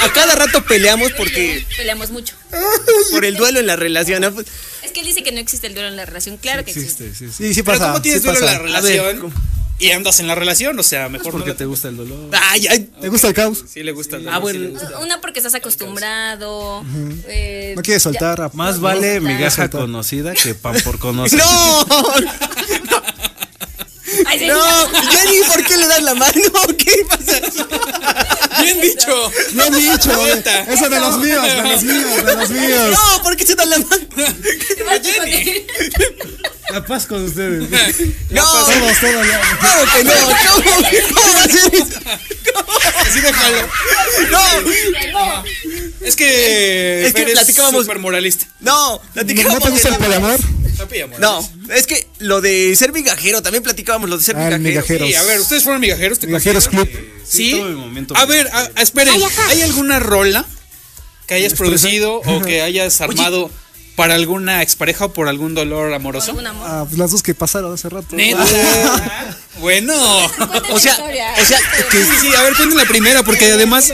A cada rato peleamos porque Peleamos mucho. por el duelo en la relación, ¿no? Pues, Es que él dice que no existe el duelo en la relación. Claro que existe. Sí Sí Pero pasa. ¿cómo tienes sí duelo en pasa. la relación? A ver, ¿cómo? Y andas en la relación, o sea, mejor Porque no. te gusta el dolor. ay, ay. ¿Te gusta el caos? Sí le gusta. Ah, bueno. Una porque estás acostumbrado. No quieres soltar. Más vale migaja conocida que pan por conocer. No, Ay, sí, no, Jenny, ¿por qué le das la mano? ¿Qué pasa? Bien dicho. Bien dicho. Neta. Eso de los míos, de los míos, de los míos. No, ¿por qué se dan la mano? La paz con ustedes. No, Todos ya. ¿cómo que no? ¿Cómo va a ser eso? Así déjalo. No, Es que Es que eres platicábamos- súper moralista. no, platicábamos ¿No te gusta de el la- poliamor? No, es que lo de ser migajero, también platicábamos lo de ser Ah, el migajero. migajero. Sí, a ver, ¿ustedes fueron migajeros? ¿Te Migajeros consideras? Club. Sí. tuve mi momento A ver, migajero. esperen. ¿Hay alguna rola que hayas producido o que hayas armado para alguna expareja o por algún dolor amoroso? Algún amor. Ah, pues las dos que pasaron hace rato. Neta. Bueno. O sea, Sí, sí, a ver, cuenten la primera, porque además,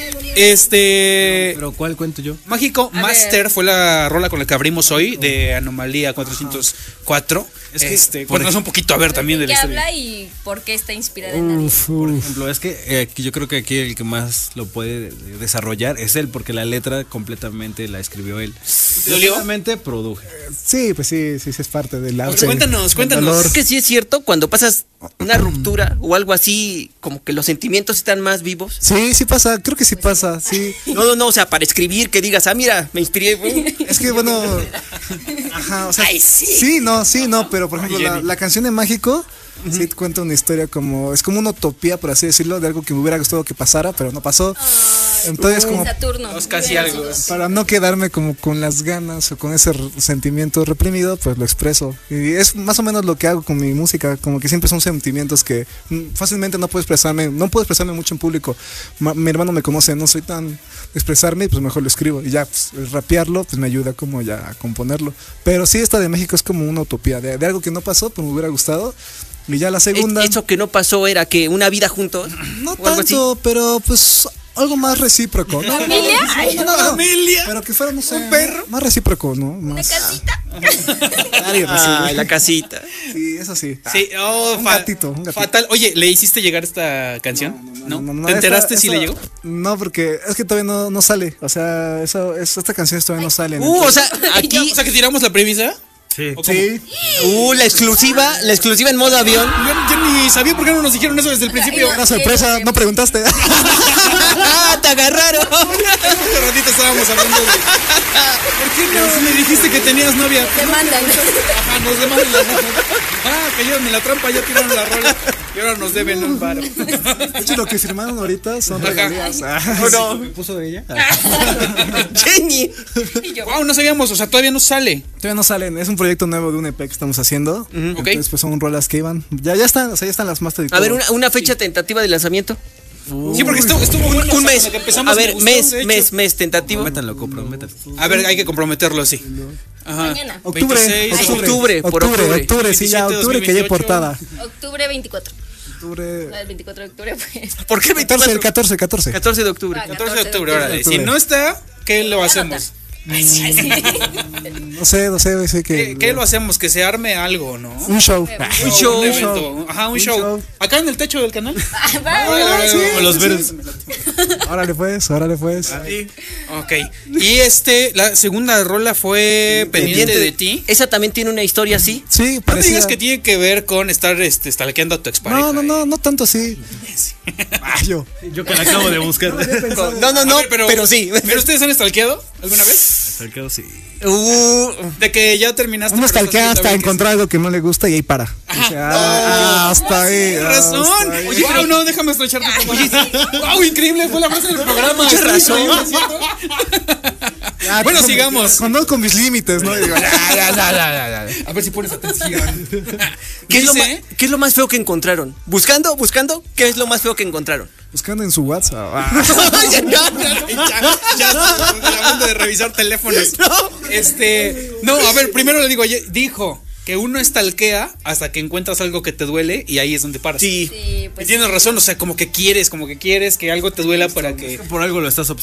Pero ¿cuál cuento yo? Mágico A Master fue la rola con la que abrimos hoy de Anomalía 404. Es que, cuéntanos un poquito, a ver, también de ¿Qué la historia. habla y por qué está inspirada en alguien? Por ejemplo, es que aquí yo creo que aquí el que más lo puede desarrollar es él, porque la letra completamente la escribió él. ¿Te Yo dolió? solamente produje. Sí, pues sí, es parte del arte. Pues cuéntanos, cuéntanos. Dolor. Es que sí es cierto, cuando pasas una ruptura o algo así, como que los sentimientos están más vivos. Sí pasa, creo que sí pasa, sí. No, o sea, para escribir, que digas, ah, mira, me inspiré. Es que bueno, ajá, o sea, Ay, sí. sí, no, pero por ejemplo, la canción de Mágico sí te cuenta una historia como, es como una utopía, por así decirlo, de algo que me hubiera gustado que pasara, pero no pasó. Entonces, como Saturno. Pues casi algo. para no quedarme como con las ganas o con ese sentimiento reprimido, pues lo expreso. Y es más o menos lo que hago con mi música, como que siempre son sentimientos que fácilmente no puedo expresarme mucho en público. Mi hermano me conoce, no soy tan de expresarme, pues mejor lo escribo. Y ya, pues, el rapearlo, pues me ayuda como ya a componerlo. Pero sí, esta de México es como una utopía, de algo que no pasó, pero me hubiera gustado. Y ya la segunda... Eso que no pasó era que una vida juntos. No o algo tanto, pero pues algo más recíproco, ¿no? ¿Familia? Ay, No, ¿Familia? pero que fuera, no sé, ¿Un perro? más recíproco, ¿no? ¿una Más... casita? Nadie recibe. Ay, la casita. Sí, eso sí. Sí, Un gatito. Fatal. Oye, ¿le hiciste llegar esta canción? ¿No? ¿Te enteraste si le llegó? No, porque es que todavía no sale. O sea, esta canción todavía no sale. O sea, aquí. O sea, que tiramos la premisa. Sí. ¿O cómo? Sí. La exclusiva en modo avión. Yo ni sabía por qué no nos dijeron eso desde el principio. Una sorpresa, no preguntaste. Te agarraron. Hace ratito estábamos hablando de... ¿Por qué no me dijiste que tenías novia? Te mandan. Ajá, nos demandan la rola. Cayeron en la trampa, ya tiraron la rola. Y ahora nos deben un paro. De hecho, lo que firmaron ahorita son Ajá. regalías. No. ¿Me puso de ella? Jenny. Wow, no sabíamos, o sea, todavía no sale. Todavía no salen. Es un proyecto nuevo de un EP que estamos haciendo. Entonces, pues son rolas que iban. Ya están, o sea, ya están las masters. y A ver, todo. una fecha tentativa de lanzamiento. Sí, porque estuvo bueno. o Un sea, mes. con lo que empezamos A me ver, gustó, de hecho. mes tentativo. Comprométanlo, comprométanlo. A ver, hay que comprometerlo, sí. Ajá. Mañana. Octubre, 26, octubre, por octubre. Octubre, sí, ya, 27, octubre que haya 2028. portada. Octubre 24. Octubre. El 24 de octubre, pues. ¿Por qué 14, el 24? 14. 14 de octubre. 14 de octubre, órale. octubre. Si no está, ¿qué lo hacemos? No sé, sé que. ¿Qué lo hacemos? Que se arme algo, ¿no? Un show. Un show. Un evento. Ajá, un show. Acá en el techo del canal. Como los verdes. Órale pues. Sí. Ok. Y la segunda rola fue Pendiente de ti. Esa también tiene una historia así. Sí, No me parecida. digas que tiene que ver con estar stalkeando a tu expareja. No tanto así. Yo. Yo que la acabo de buscar. No, A ver, pero sí. ¿Pero ustedes han stalkeado alguna vez? Salcado, sí. De que ya terminaste. Uno pero estalquea estás hasta viendo encontrar algo que no le gusta y ahí para. Dice, hasta ahí. Tienes razón. hasta ahí. Oye, wow, no, déjame estrecharte un poco más. Wow, increíble, fue la frase del programa. Mucha Estoy razón. increíble, ¿cierto? Ya, Bueno, como- sigamos. Conozco mis límites, ¿no? Y digo, ya. A ver si pones atención. ¿Qué es, Dice, ¿Qué es lo más feo que encontraron? Buscando, ¿qué es lo más feo que encontraron? Buscando en su WhatsApp. ya hablando de revisar teléfonos. No, a ver, primero le digo, dijo que uno estalquea hasta que encuentras algo que te duele y ahí es donde paras. Sí. Sí, Y pues. tienes razón, o sea, como que quieres que algo te duela para que... Por algo lo estás